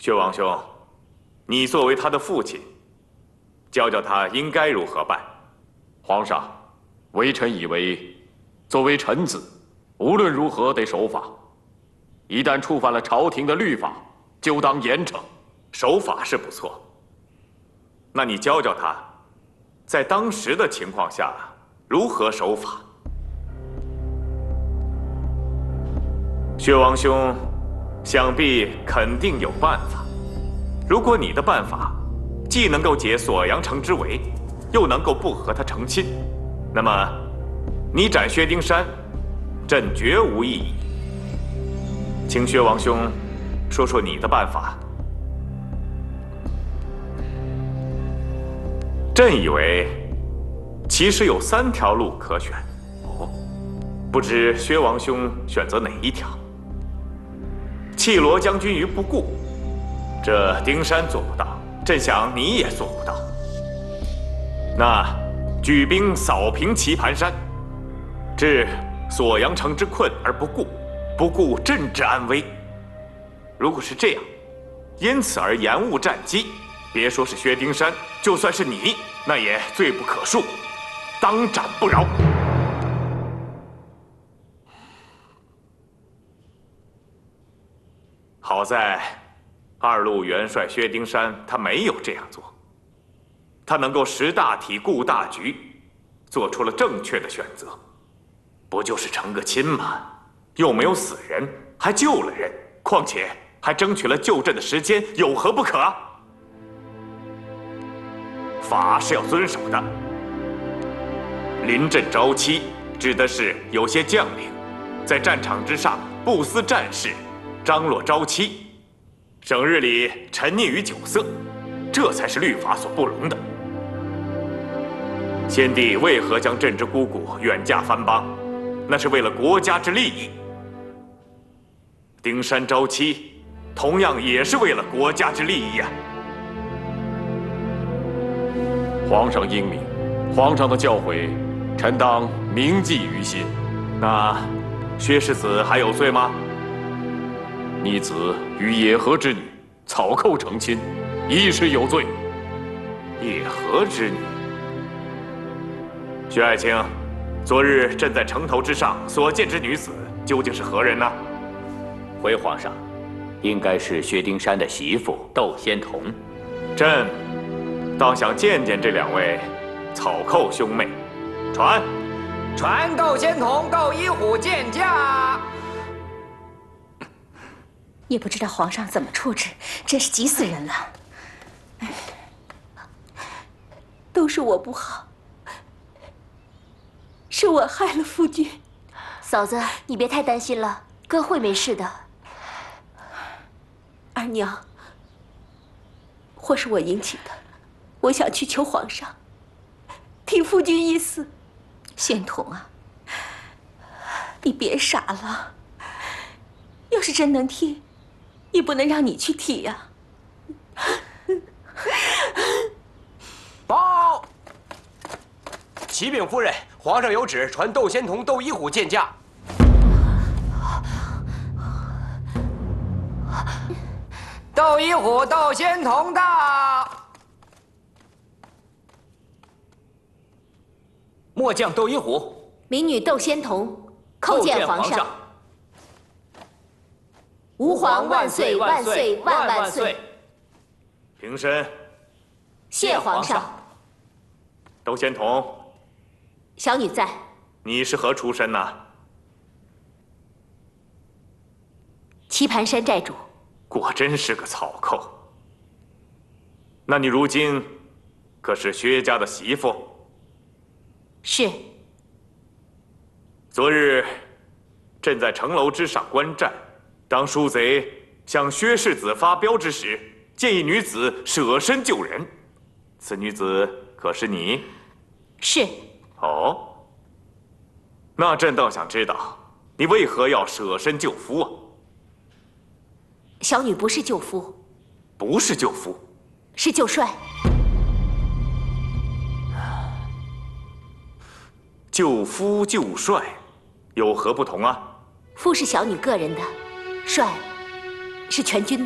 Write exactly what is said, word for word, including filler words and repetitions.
薛王兄，你作为他的父亲，教教他应该如何办。 皇上，微臣以为，作为臣子，无论如何得守法，一旦触犯了朝廷的律法，就当严惩。 守法是不错，那你教教他，在当时的情况下如何守法。薛王兄，想必肯定有办法。如果你的办法既能够解锁阳城之围，又能够不和他成亲，那么你斩薛丁山，朕绝无异议。请薛王兄说说你的办法。朕以为，其实有三条路可选。哦，不知薛王兄选择哪一条？弃罗将军于不顾，这丁山做不到，朕想你也做不到。那举兵扫平棋盘山，置锁阳城之困而不顾，不顾朕之安危。如果是这样，因此而延误战机，别说是薛丁山，就算是你，那也罪不可恕，当斩不饶。好在二路元帅薛丁山他没有这样做，他能够识大体顾大局，做出了正确的选择。不就是成个亲吗？又没有死人，还救了人，况且还争取了救朕的时间，有何不可？法是要遵守的。临阵招妻，指的是有些将领在战场之上不思战事，张罗招妻，整日里沉溺于酒色，这才是律法所不容的。先帝为何将朕之姑姑远嫁藩邦？那是为了国家之利益。丁山招妻，同样也是为了国家之利益呀。 皇上英明，皇上的教诲，臣当铭记于心。 那薛世子还有罪吗？ 逆子与野合之女草寇成亲，亦是有罪。 野合之女，薛爱卿，昨日朕在城头之上所见之女子，究竟是何人呢？ 回皇上，应该是薛丁山的媳妇窦仙童。 朕倒想见见这两位草寇兄妹。传， 传窦仙童、窦一虎见驾。 也不知道皇上怎么处置，真是急死人了。 都是我不好，是我害了夫君。 嫂子，你别太担心了，哥会没事的。 二娘，祸是我引起的，我想去求皇上，替夫君一死。 仙童啊， 你别傻了，要是真能替，也不能让你去替呀。 报，启禀夫人，皇上有旨，传窦仙童、窦一虎见驾。窦一虎、窦仙童到。末将窦一虎， 民女窦仙童，叩见皇上。吾皇万岁万岁万万岁！ 平身。 谢皇上。 窦仙童， 小女在。 你是何出身呢？ 棋盘山寨主。 果真是个草寇。那你如今可是薛家的媳妇？ 是。 昨日朕在城楼之上观战，当书贼向薛世子发飙之时，见一女子舍身救人。此女子可是你？ 是。 哦，那朕倒想知道，你为何要舍身救夫啊？ 小女不是救夫。 不是救夫， 是救帅。 救夫救帅，有何不同啊？ 夫是小女个人的，帅是全军的。